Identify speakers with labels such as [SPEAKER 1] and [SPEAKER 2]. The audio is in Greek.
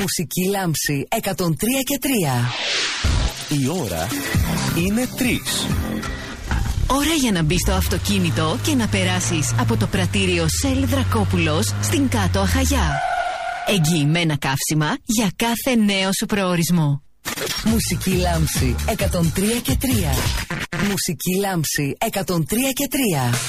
[SPEAKER 1] Μουσική λάμψη 103 και 3.
[SPEAKER 2] Η ώρα είναι 3.
[SPEAKER 3] Ώρα για να μπεις στο αυτοκίνητο και να περάσεις από το πρατήριο Shell Δρακόπουλος στην Κάτω Αχαγιά. Εγγυημένα καύσιμα για κάθε νέο σου προορισμό.
[SPEAKER 1] Μουσική λάμψη 103 και 3. Μουσική λάμψη 103 και 3.